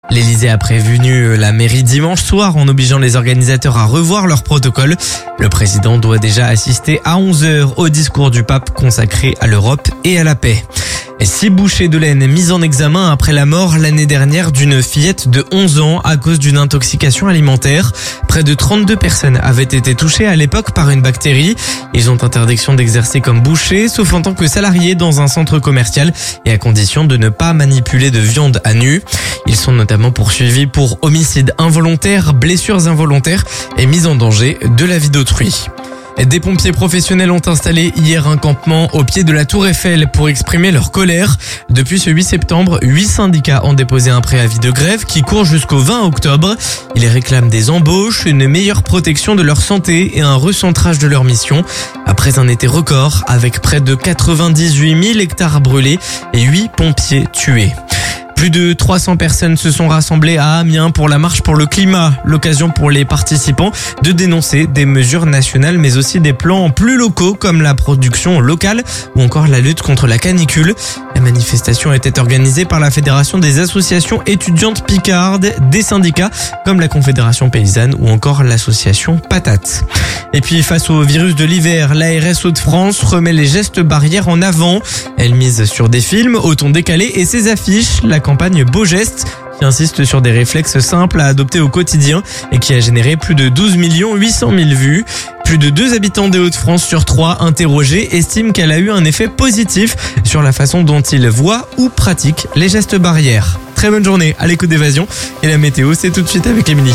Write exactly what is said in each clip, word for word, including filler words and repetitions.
L'Elysée a prévenu la mairie dimanche soir en obligeant les organisateurs à revoir leur protocole. Le président doit déjà assister à onze heures au discours du pape consacré à l'Europe et à la paix. Six bouchers de laine mis en examen après la mort l'année dernière d'une fillette de onze ans à cause d'une intoxication alimentaire. Près de trente-deux personnes avaient été touchées à l'époque par une bactérie. Ils ont interdiction d'exercer comme bouchers, sauf en tant que salariés dans un centre commercial et à condition de ne pas manipuler de viande à nu. Ils sont notamment poursuivis pour homicide involontaire, blessures involontaires et mise en danger de la vie d'autrui. Des pompiers professionnels ont installé hier un campement au pied de la Tour Eiffel pour exprimer leur colère. Depuis ce huit septembre, huit syndicats ont déposé un préavis de grève qui court jusqu'au vingt octobre. Ils réclament des embauches, une meilleure protection de leur santé et un recentrage de leur mission. Après un été record avec près de quatre-vingt-dix-huit mille hectares brûlés et huit pompiers tués. Plus de trois cents personnes se sont rassemblées à Amiens pour la marche pour le climat. L'occasion pour les participants de dénoncer des mesures nationales mais aussi des plans plus locaux comme la production locale ou encore la lutte contre la canicule. La manifestation était organisée par la Fédération des associations étudiantes picardes, des syndicats comme la Confédération paysanne ou encore l'association Patate. Et puis face au virus de l'hiver, l'A R S Hauts-de-France remet les gestes barrières en avant. Elle mise sur des films au ton décalé et ses affiches. La campagne Beaux Gestes qui insiste sur des réflexes simples à adopter au quotidien et qui a généré plus de douze millions huit cent mille vues. Plus de deux habitants des Hauts-de-France sur trois interrogés estiment qu'elle a eu un effet positif sur la façon dont ils voient ou pratiquent les gestes barrières. Très bonne journée à l'écoute d'Évasion et la météo, c'est tout de suite avec Émilie.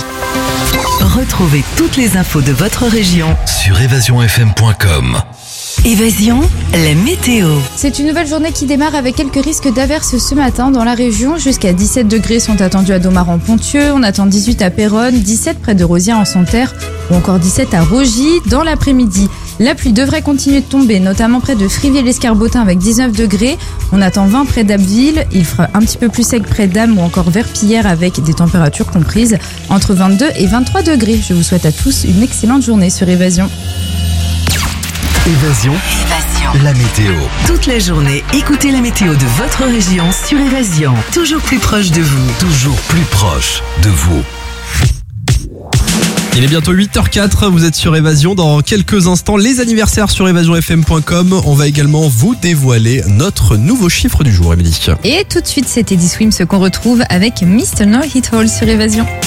Retrouvez toutes les infos de votre région sur évasion f m point com. Évasion, la météo. C'est une nouvelle journée qui démarre avec quelques risques d'averses ce matin dans la région. Jusqu'à dix-sept degrés sont attendus à Domaran-Ponthieu. On attend dix-huit à Péronne, dix-sept près de Rosières en Santerre ou encore dix-sept à Rogy dans l'après-midi. La pluie devrait continuer de tomber, notamment près de Frivier-l'Escarbotin avec dix-neuf degrés. On attend vingt près d'Abbeville. Il fera un petit peu plus sec près d'Am ou encore Verpillière avec des températures comprises entre vingt-deux et vingt-trois degrés. Je vous souhaite à tous une excellente journée sur Évasion. Évasion, Évasion, la météo. toute la journée, écoutez la météo de votre région sur Évasion. Toujours plus proche de vous. Toujours plus proche de vous. Il est bientôt huit heures quatre, vous êtes sur Évasion. Dans quelques instants, les anniversaires sur évasion f m point com. On va également vous dévoiler notre nouveau chiffre du jour, Émilie. Et tout de suite, c'est Teddy Swims qu'on retrouve avec mister No Hit Hole sur Évasion.